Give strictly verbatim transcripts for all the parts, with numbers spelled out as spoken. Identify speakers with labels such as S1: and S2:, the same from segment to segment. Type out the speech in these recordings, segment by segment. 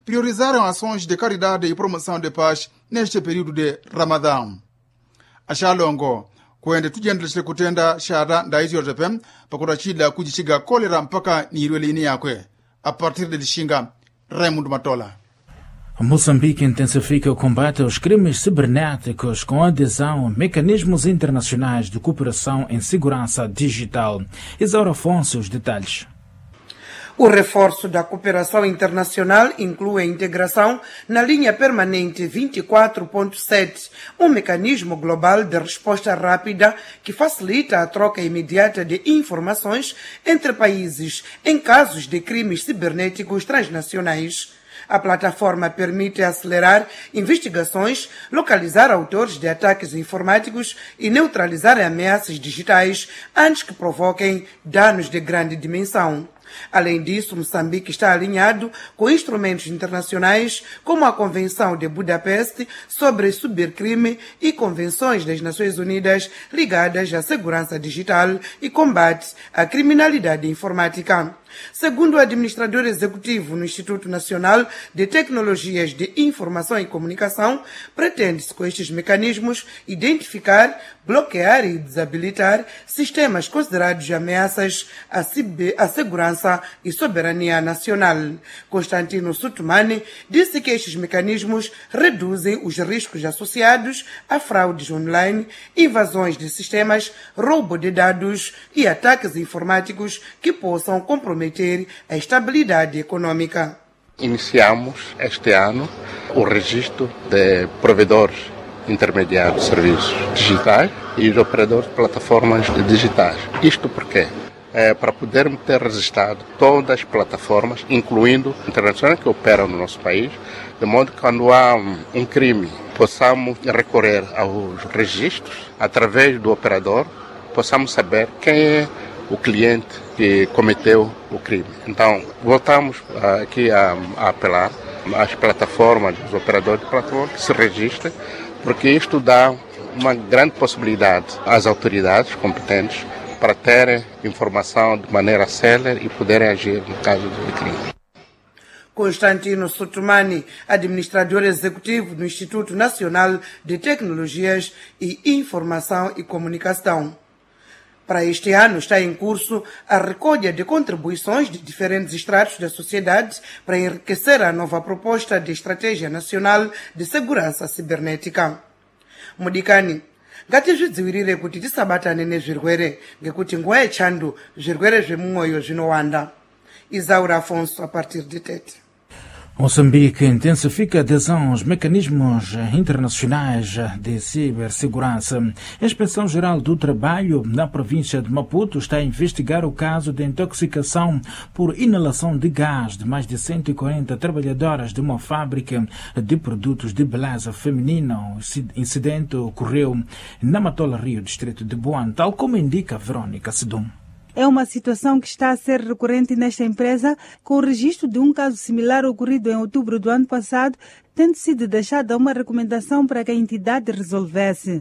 S1: priorizaram ações de caridade e promoção de paz neste período de Ramadão. Achalongo kwende tujendeleshe kutenda shahada ndaizi yotepe pakurachila kujichiga kolera mpaka niirwelini yakwe a partir de Lixinga. Raimundo Matola.
S2: Moçambique intensifica o combate aos crimes cibernéticos com adesão a mecanismos internacionais de cooperação em segurança digital. Isaura Afonso, os detalhes.
S3: O reforço da cooperação internacional inclui a integração na linha permanente vinte e quatro ponto sete, um mecanismo global de resposta rápida que facilita a troca imediata de informações entre países em casos de crimes cibernéticos transnacionais. A plataforma permite acelerar investigações, localizar autores de ataques informáticos e neutralizar ameaças digitais antes que provoquem danos de grande dimensão. Além disso, Moçambique está alinhado com instrumentos internacionais como a Convenção de Budapeste sobre Cibercrime e convenções das Nações Unidas ligadas à segurança digital e combate à criminalidade informática. Segundo o administrador executivo no Instituto Nacional de Tecnologias de Informação e Comunicação, pretende-se com estes mecanismos identificar, bloquear e desabilitar sistemas considerados ameaças à, ciber, à segurança e soberania nacional. Constantino Sutumani disse que estes mecanismos reduzem os riscos associados a fraudes online, invasões de sistemas, roubo de dados e ataques informáticos que possam comprometer a estabilidade econômica.
S4: Iniciamos este ano o registro de provedores intermediários de serviços digitais e de operadores de plataformas digitais. Isto porque é para podermos ter registrado todas as plataformas, incluindo internacionais que operam no nosso país, de modo que quando há um, um crime, possamos recorrer aos registros através do operador, possamos saber quem é o cliente que cometeu o crime. Então, voltamos uh, aqui a, a apelar às plataformas, aos operadores de plataforma que se registrem, porque isto dá uma grande possibilidade às autoridades competentes para terem informação de maneira célere e poderem agir no caso de crime.
S3: Constantino Sutumani, administrador executivo do Instituto Nacional de Tecnologias e Informação e Comunicação. Para este ano está em curso a recolha de contribuições de diferentes estratos da sociedade para enriquecer a nova proposta de Estratégia Nacional de Segurança Cibernética. Mudikani, ngati zvidzivirire kuti tisabatane nezvirwere ngekuti nguva yechando zvirwere zvemumwoyo zvinowanda. Isaura Afonso, a partir de Tete.
S2: Moçambique intensifica a adesão aos mecanismos internacionais de cibersegurança. A Inspeção-Geral do Trabalho na província de Maputo está a investigar o caso de intoxicação por inalação de gás de mais de cento e quarenta trabalhadoras de uma fábrica de produtos de beleza feminina. O incidente ocorreu na Matola Rio, distrito de Boan, tal como indica Verônica Sedum.
S5: É uma situação que está a ser recorrente nesta empresa, com o registro de um caso similar ocorrido em outubro do ano passado, tendo sido deixada uma recomendação para que a entidade resolvesse.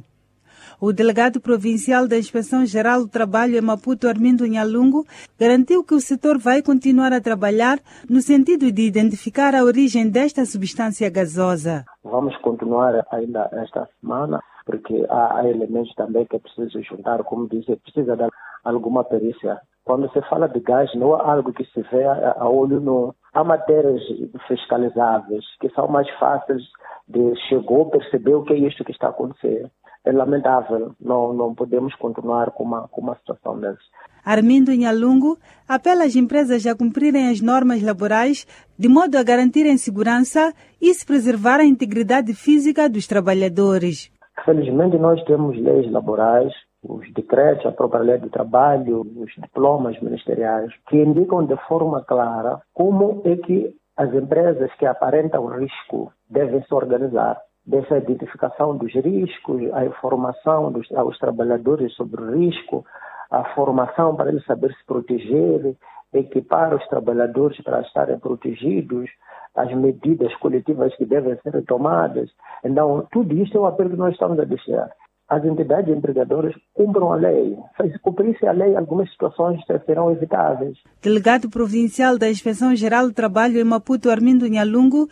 S5: O delegado provincial da Inspeção-Geral do Trabalho em Maputo, Armindo Nhalungu, garantiu que o setor vai continuar a trabalhar no sentido de identificar a origem desta substância gasosa.
S6: Vamos continuar ainda esta semana, porque há, há elementos também que é preciso juntar, como disse, precisa dar alguma perícia. Quando se fala de gás, não é algo que se vê a, a olho nu. Há matérias fiscalizáveis que são mais fáceis de chegou, perceber o que é isto que está acontecendo. É lamentável, não, não podemos continuar com uma, com uma situação dessas.
S5: Armindo Nhalungu apela às empresas a cumprirem as normas laborais de modo a garantirem segurança e se preservar a integridade física dos trabalhadores.
S6: Felizmente nós temos leis laborais, os decretos, a própria lei do trabalho, os diplomas ministeriais, que indicam de forma clara como é que as empresas que aparentam risco devem se organizar. Dessa identificação dos riscos, a informação dos, aos trabalhadores sobre o risco, a formação para eles saber se proteger, equipar os trabalhadores para estarem protegidos, as medidas coletivas que devem ser tomadas. Então, tudo isso é um apelo que nós estamos a deixar. As entidades empregadoras cumpram a lei. Se cumprisse a lei, algumas situações serão evitáveis.
S5: Delegado provincial da Inspeção-Geral do Trabalho em Maputo, Armindo Nhalungu,